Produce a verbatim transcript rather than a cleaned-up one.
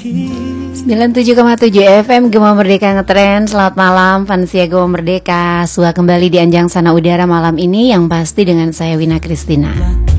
sembilan puluh tujuh koma tujuh F M Gema Merdeka Ngetrend. Selamat malam Fansia Gema Merdeka. Suah kembali di Anjang Sana Udara malam ini, yang pasti dengan saya Wina Kristina.